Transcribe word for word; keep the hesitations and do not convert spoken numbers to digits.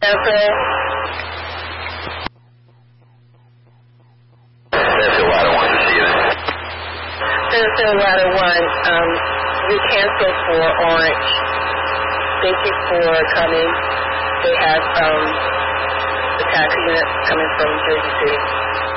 Okay. That's a lot of one to see you. There's a lot of one. Um, we canceled for Orange. Thank you for coming. They have um, the taxi unit coming from Jersey City.